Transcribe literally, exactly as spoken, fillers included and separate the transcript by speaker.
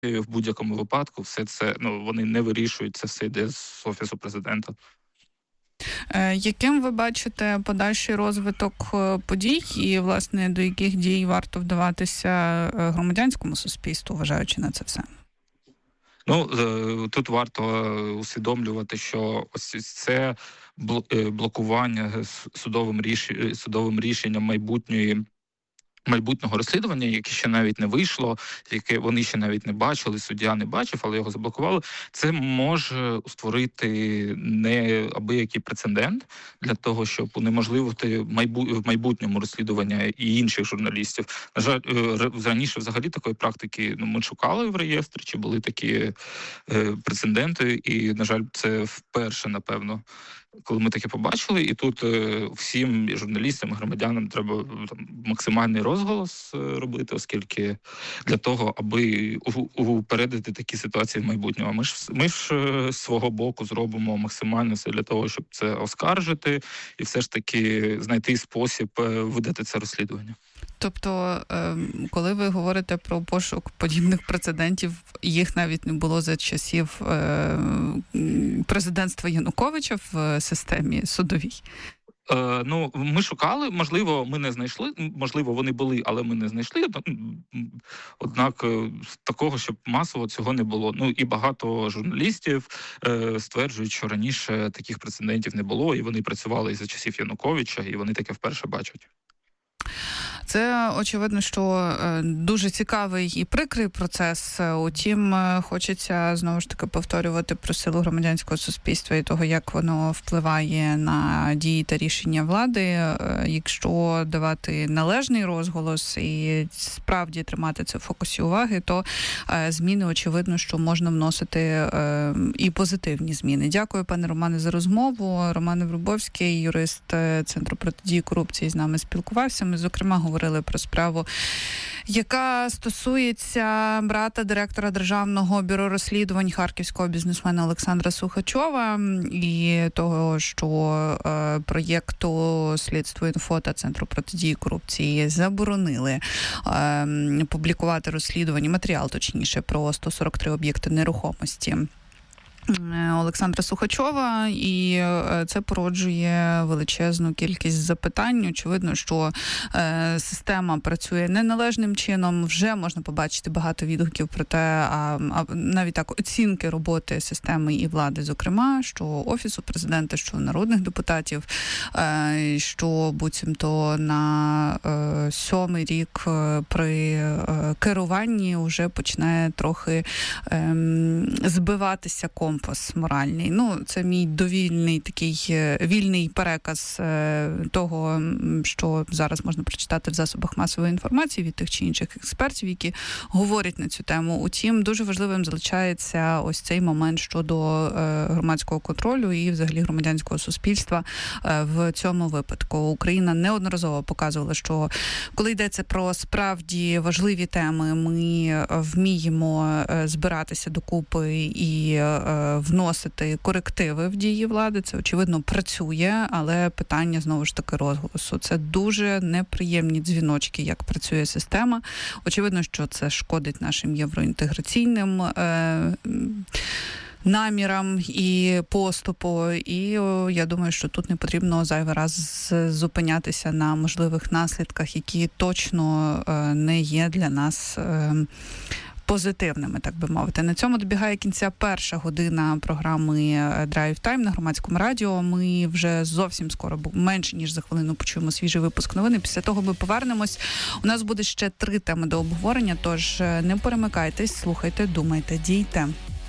Speaker 1: в будь-якому випадку все це, ну, вони не вирішують, це все йде з Офісу Президента.
Speaker 2: Яким ви бачите подальший розвиток подій і, власне, до яких дій варто вдаватися громадянському суспільству, вважаючи на це все?
Speaker 1: Ну, тут варто усвідомлювати, що ось це блокування судовим рішенням, судовим рішенням майбутньої майбутнього розслідування, яке ще навіть не вийшло, яке вони ще навіть не бачили, суддя не бачив, але його заблокували, це може створити неабиякий прецедент для того, щоб унеможливити в майбутньому розслідування і інших журналістів. На жаль, раніше взагалі такої практики, ну, ми шукали в реєстрі, чи були такі е, прецеденти, і, на жаль, це вперше, напевно, коли ми таке побачили, і тут е, всім журналістам, громадянам треба там максимальний розголос е, робити, оскільки для того, аби упередити такі ситуації в майбутньому. Ми ж, ми ж е, з свого боку зробимо максимально все для того, щоб це оскаржити і все ж таки знайти спосіб е, видати це розслідування.
Speaker 2: Тобто, коли ви говорите про пошук подібних прецедентів, їх навіть не було за часів президентства Януковича в системі судовій?
Speaker 1: Е, ну, ми шукали, можливо, ми не знайшли, можливо, вони були, але ми не знайшли. Однак такого, щоб масово цього не було. Ну, і багато журналістів е, стверджують, що раніше таких прецедентів не було, і вони працювали і за часів Януковича, і вони таке вперше бачать.
Speaker 2: Це, очевидно, що дуже цікавий і прикрий процес. Утім, хочеться, знову ж таки, повторювати про силу громадянського суспільства і того, як воно впливає на дії та рішення влади. Якщо давати належний розголос і справді тримати це в фокусі уваги, то зміни, очевидно, що можна вносити і позитивні зміни. Дякую, пане Романе, за розмову. Роман Врубовський, юрист Центру протидії корупції, з нами спілкувався. Ми, зокрема, говорили про справу, яка стосується брата директора Державного бюро розслідувань харківського бізнесмена Олександра Сухачова і того, що е, проєкту «Слідство інфо» та Центру протидії корупції заборонили е, публікувати розслідування, матеріал, точніше, про сто сорок три об'єкти нерухомості Олександра Сухачова, і це породжує величезну кількість запитань. Очевидно, що е, система працює неналежним чином. Вже можна побачити багато відгуків про те, а, а навіть так оцінки роботи системи і влади, зокрема, що Офісу Президента, що народних депутатів, е, що буцімто на е, сьомий рік при е, керуванні вже починає трохи е, збиватися компас. Компас моральний. Ну, це мій довільний такий вільний переказ того, що зараз можна прочитати в засобах масової інформації від тих чи інших експертів, які говорять на цю тему. Утім, дуже важливим залишається ось цей момент щодо громадського контролю і взагалі громадянського суспільства в цьому випадку. Україна неодноразово показувала, що коли йдеться про справді важливі теми, ми вміємо збиратися докупи і вносити корективи в дії влади. Це, очевидно, працює, але питання, знову ж таки, розголосу. Це дуже неприємні дзвіночки, як працює система. Очевидно, що це шкодить нашим євроінтеграційним е- намірам і поступу. І о, я думаю, що тут не потрібно зайвий раз зупинятися на можливих наслідках, які точно е- не є для нас е- позитивними, так би мовити. На цьому добігає кінця перша година програми Drive Time на Громадському радіо. Ми вже зовсім скоро, менше ніж за хвилину, почуємо свіжий випуск новин. Після того ми повернемось. У нас буде ще три теми до обговорення, тож не перемикайтесь, слухайте, думайте, дійте.